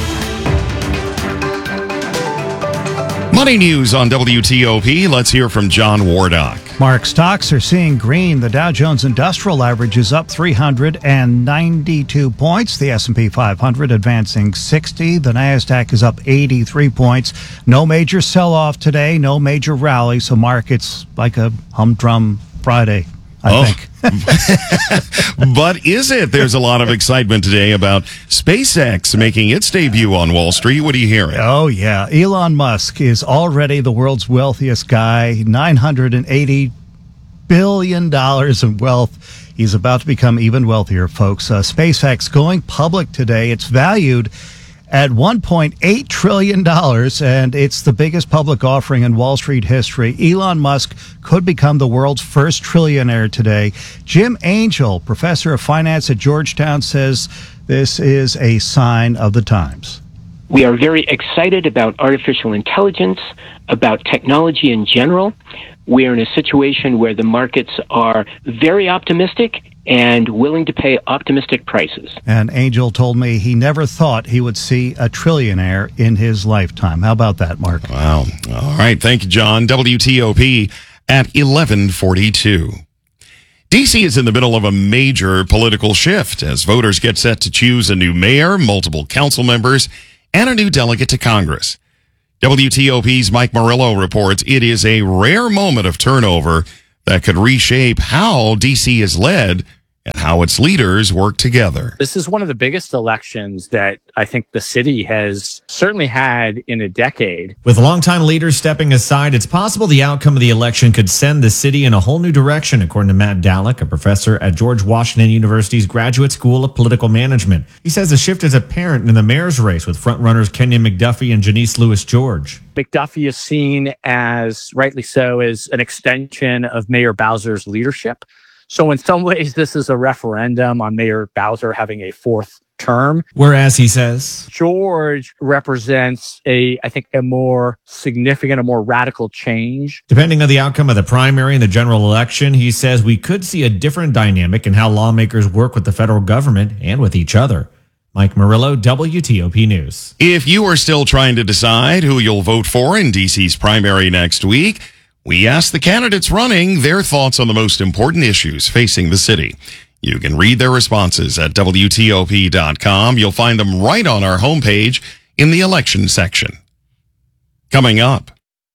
Money news on W T O P. Let's hear from John Wardock. Mark, stocks are seeing green. The Dow Jones Industrial Average is up three hundred ninety-two points. The S and P five hundred advancing sixty. The NASDAQ is up eighty-three points. No major sell-off today. No major rally. So markets like a humdrum Friday, I oh. think. But is it? There's a lot of excitement today about SpaceX making its debut on Wall Street. What are you hearing? Oh, yeah. Elon Musk is already the world's wealthiest guy. nine hundred eighty billion dollars in wealth. He's about to become even wealthier, folks. Uh, SpaceX going public today. It's valued at one point eight trillion dollars, and it's the biggest public offering in Wall Street history. Elon Musk could become the world's first trillionaire today. Jim Angel, professor of finance at Georgetown, says this is a sign of the times. We are very excited about artificial intelligence, about technology in general. We are in a situation where the markets are very optimistic and willing to pay optimistic prices. And Angel told me he never thought he would see a trillionaire in his lifetime. How about that, Mark? Wow. All right. Thank you, John. W T O P at eleven forty-two. D C is in the middle of a major political shift as voters get set to choose a new mayor, multiple council members, and a new delegate to Congress. W T O P's Mike Murillo reports it is a rare moment of turnover that could reshape how D C is led and how its leaders work together. This is one of the biggest elections that I think the city has certainly had in a decade. With longtime leaders stepping aside, it's possible the outcome of the election could send the city in a whole new direction, according to Matt Dallek, a professor at George Washington University's Graduate School of Political Management. He says the shift is apparent in the mayor's race with frontrunners Kenyon McDuffie and Janice Lewis-George. McDuffie is seen as, rightly so, as an extension of Mayor Bowser's leadership. So in some ways, this is a referendum on Mayor Bowser having a fourth term. Whereas he says George represents a, I think, a more significant, a more radical change. Depending on the outcome of the primary and the general election, he says we could see a different dynamic in how lawmakers work with the federal government and with each other. Mike Murillo, W T O P News. If you are still trying to decide who you'll vote for in D C's primary next week, we asked the candidates running their thoughts on the most important issues facing the city. You can read their responses at W T O P dot com. You'll find them right on our homepage in the election section. Coming up.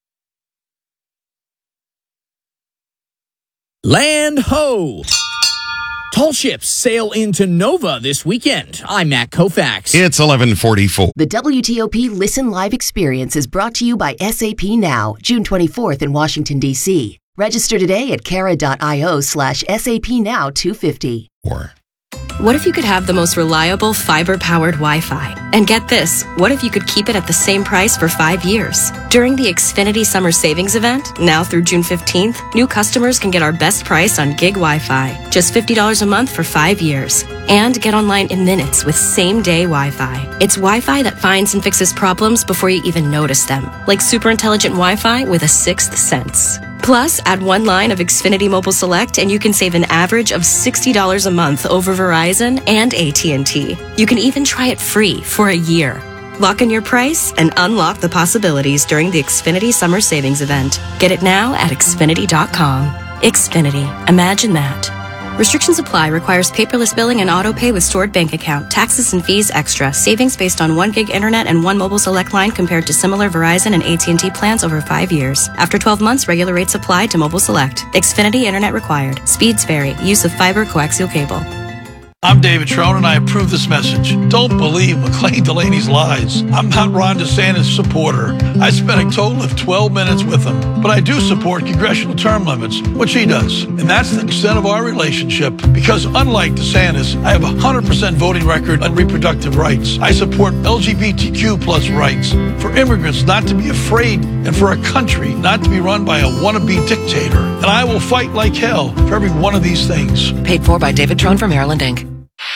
Land ho! Tall ships sail into Nova this weekend. I'm Matt Koufax. It's eleven forty-four. The W T O P Listen Live experience is brought to you by S A P Now, June twenty-fourth in Washington, D C. Register today at cara.io slash SAP Now two fifty. What if you could have the most reliable fiber-powered Wi-Fi? And get this, what if you could keep it at the same price for five years? During the Xfinity Summer Savings Event, now through June fifteenth, new customers can get our best price on gig Wi-Fi, just fifty dollars a month for five years. And get online in minutes with same-day Wi-Fi. It's Wi-Fi that finds and fixes problems before you even notice them, like super intelligent Wi-Fi with a sixth sense. Plus, add one line of Xfinity Mobile Select and you can save an average of sixty dollars a month over Verizon and A T and T. You can even try it free for a year. Lock in your price and unlock the possibilities during the Xfinity Summer Savings Event. Get it now at Xfinity dot com. Xfinity. Imagine that. Restrictions apply. Requires paperless billing and auto pay with stored bank account. Taxes and fees extra. Savings based on one gig internet and one mobile select line compared to similar Verizon and A T and T plans over five years. After twelve months, regular rates apply to mobile select. Xfinity internet required. Speeds vary. Use of fiber coaxial cable. I'm David Trone, and I approve this message. Don't believe McLean Delaney's lies. I'm not Ron DeSantis' supporter. I spent a total of twelve minutes with him, but I do support congressional term limits, which he does. And that's the extent of our relationship, because unlike DeSantis, I have a one hundred percent voting record on reproductive rights. I support L G B T Q plus rights, for immigrants not to be afraid, and for a country not to be run by a wannabe dictator. And I will fight like hell for every one of these things. Paid for by David Trone for Maryland, Incorporated.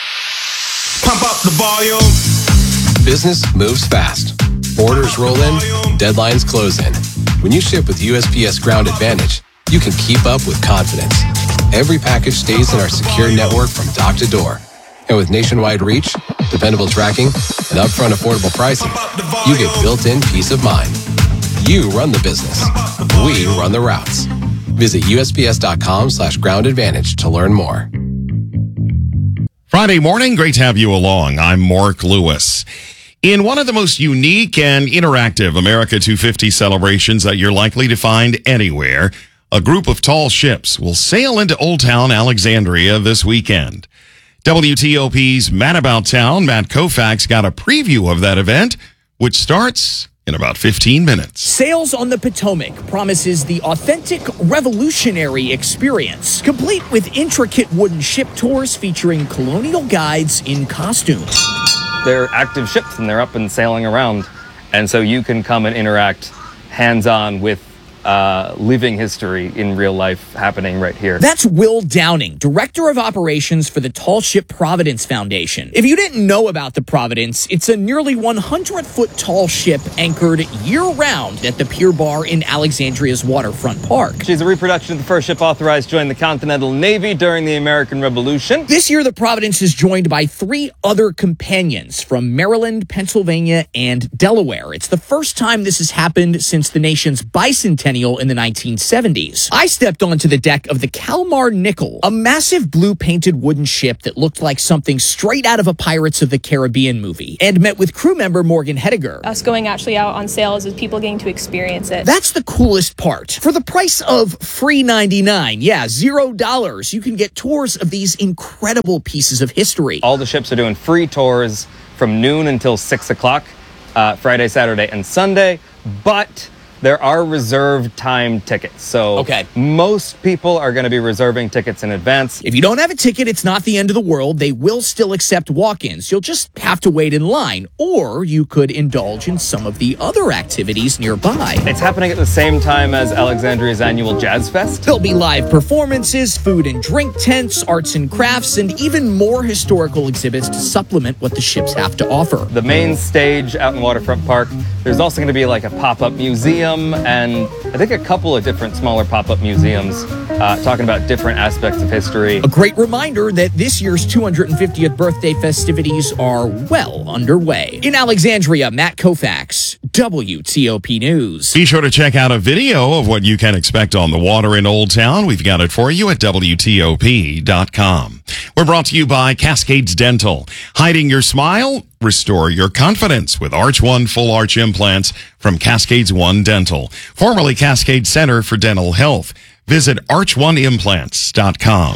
Pump up the volume. Business moves fast. Orders roll in, deadlines close in. When you ship with U S P S Ground Advantage, you can keep up with confidence. Every package stays in our secure network from dock to door. And with nationwide reach, dependable tracking, and upfront affordable pricing, you get built-in peace of mind. You run the business. We run the routes. Visit U S P S dot com slash ground advantage to learn more. Friday morning, great to have you along. I'm Mark Lewis. In one of the most unique and interactive America two fifty celebrations that you're likely to find anywhere, a group of tall ships will sail into Old Town Alexandria this weekend. W T O P's Matt About Town, Matt Koufax, got a preview of that event, which starts in in about fifteen minutes. Sails on the Potomac promises the authentic revolutionary experience, complete with intricate wooden ship tours featuring colonial guides in costume. They're active ships and they're up and sailing around. And so you can come and interact hands-on with uh, living history in real life happening right here. That's Will Downing, Director of Operations for the Tall Ship Providence Foundation. If you didn't know about the Providence, it's a nearly one hundred foot tall ship anchored year-round at the Pier Bar in Alexandria's waterfront park. She's a reproduction of the first ship authorized to join the Continental Navy during the American Revolution. This year, the Providence is joined by three other companions from Maryland, Pennsylvania, and Delaware. It's the first time this has happened since the nation's bicentennial in the nineteen seventies. I stepped onto the deck of the Kalmar Nickel, a massive blue-painted wooden ship that looked like something straight out of a Pirates of the Caribbean movie, and met with crew member Morgan Hediger. Us going actually out on sales is people getting to experience it. That's the coolest part. For the price of free ninety-nine, yeah, zero dollars, you can get tours of these incredible pieces of history. All the ships are doing free tours from noon until six o'clock, uh, Friday, Saturday, and Sunday, but there are reserved time tickets. So okay. most people are going to be reserving tickets in advance. If you don't have a ticket, it's not the end of the world. They will still accept walk-ins. You'll just have to wait in line, or you could indulge in some of the other activities nearby. It's happening at the same time as Alexandria's annual Jazz Fest. There'll be live performances, food and drink tents, arts and crafts, and even more historical exhibits to supplement what the ships have to offer. The main stage out in Waterfront Park, there's also going to be like a pop-up museum and I think a couple of different smaller pop-up museums uh, talking about different aspects of history. A great reminder that this year's two hundred fiftieth birthday festivities are well underway. In Alexandria, Matt Koufax, W T O P News. Be sure to check out a video of what you can expect on the water in Old Town. We've got it for you at W T O P dot com. We're brought to you by Cascades Dental. Hiding your smile? Restore your confidence with Arch One Full Arch Implants from Cascades One Dental, formerly Cascade Center for Dental Health. Visit arch one implants dot com.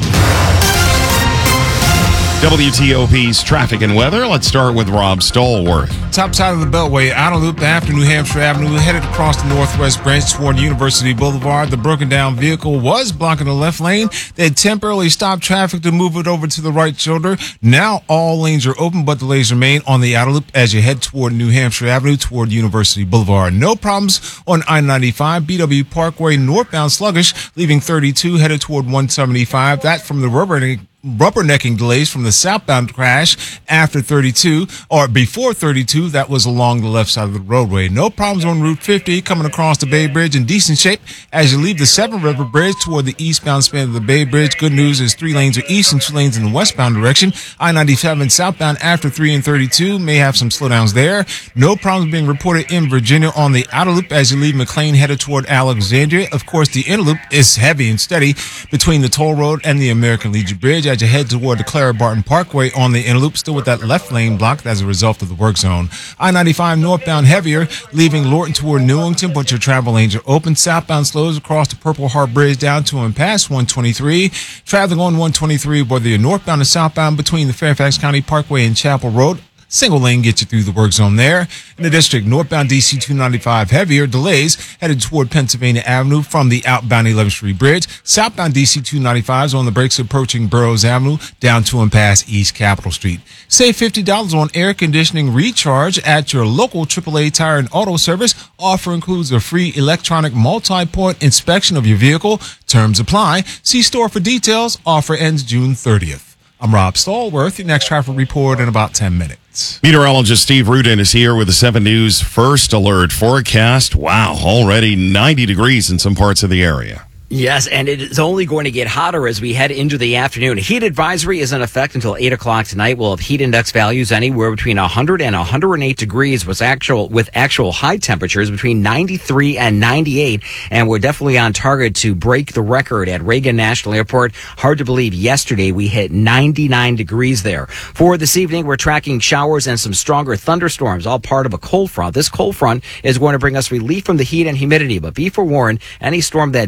W T O P's traffic and weather. Let's start with Rob Stallworth. Top side of the Beltway, outer loop after New Hampshire Avenue, headed across the northwest branch toward University Boulevard. The broken down vehicle was blocking the left lane. They had temporarily stopped traffic to move it over to the right shoulder. Now all lanes are open, but delays remain on the outer loop as you head toward New Hampshire Avenue toward University Boulevard. No problems on I ninety-five, B W Parkway northbound sluggish, leaving thirty-two headed toward one seventy-five. That from the rubber rubbernecking delays from the southbound crash after thirty-two or before thirty-two. That was along the left side of the roadway. No problems on Route fifty coming across the Bay Bridge in decent shape as you leave the Seven River Bridge toward the eastbound span of the Bay Bridge. Good news is three lanes are east and two lanes in the westbound direction. I ninety-seven southbound after three and thirty-two may have some slowdowns there. No problems being reported in Virginia on the outer loop as you leave McLean headed toward Alexandria. Of course, the inner loop is heavy and steady between the toll road and the American Legion Bridge as you head toward the Clara Barton Parkway on the inner loop, still with that left lane blocked as a result of the work zone. I ninety-five northbound heavier, leaving Lorton toward Newington, but your travel lanes are open. Southbound slows across the Purple Heart Bridge down to and past one twenty-three. Traveling on one twenty-three, whether you're northbound or southbound between the Fairfax County Parkway and Chapel Road, single lane gets you through the work zone there. In the district, northbound D C two ninety-five heavier, delays headed toward Pennsylvania Avenue from the outbound eleventh Street Bridge. Southbound D C two ninety-five is on the brakes approaching Burroughs Avenue down to and past East Capitol Street. Save fifty dollars on air conditioning recharge at your local triple A Tire and Auto Service. Offer includes a free electronic multi-point inspection of your vehicle. Terms apply. See store for details. Offer ends June thirtieth. I'm Rob Stallworth. Your next traffic report in about ten minutes. Meteorologist Steve Rudin is here with the seven News First Alert forecast. Wow, already ninety degrees in some parts of the area. Yes, and it is only going to get hotter as we head into the afternoon. Heat advisory is in effect until eight o'clock tonight. We'll have heat index values anywhere between one hundred and one hundred eight degrees with actual, with actual high temperatures between ninety-three and ninety-eight. And we're definitely on target to break the record at Reagan National Airport. Hard to believe yesterday we hit ninety-nine degrees there. For this evening, we're tracking showers and some stronger thunderstorms, all part of a cold front. This cold front is going to bring us relief from the heat and humidity, but be forewarned, any storm that does develop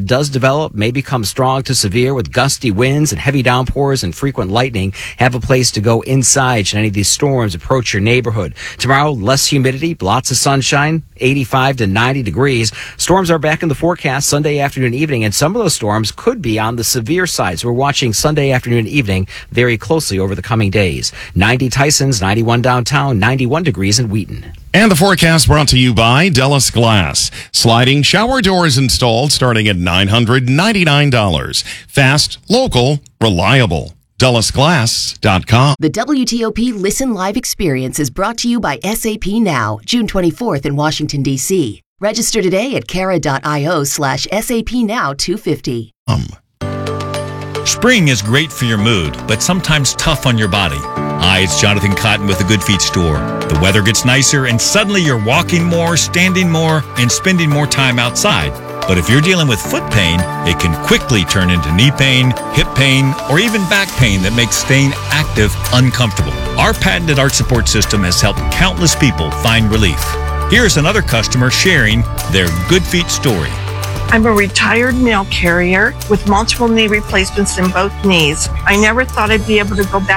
develop, may become strong to severe with gusty winds and heavy downpours and frequent lightning. Have a place to go inside should any of these storms approach your neighborhood. Tomorrow, less humidity, lots of sunshine, eighty-five to ninety degrees. Storms are back in the forecast Sunday afternoon, evening, and some of those storms could be on the severe side. So we're watching Sunday afternoon, evening very closely over the coming days. ninety Tysons, ninety-one downtown, ninety-one degrees in Wheaton. And the forecast brought to you by Dellis Glass. Sliding shower doors installed starting at nine hundred ninety-nine dollars. Fast, local, reliable. Dellis Glass dot com. The W T O P Listen Live experience is brought to you by S A P Now, June twenty-fourth in Washington, D C. Register today at cara.io slash SAP Now two fifty. Um. Spring is great for your mood, but sometimes tough on your body. Hi, it's Jonathan Cotton with the Good Feet store. The weather gets nicer and suddenly you're walking more, standing more, and spending more time outside. But if you're dealing with foot pain, it can quickly turn into knee pain, hip pain, or even back pain that makes staying active uncomfortable. Our patented arch support system has helped countless people find relief. Here's another customer sharing their Good Feet story. I'm a retired mail carrier with multiple knee replacements in both knees. I never thought I'd be able to go back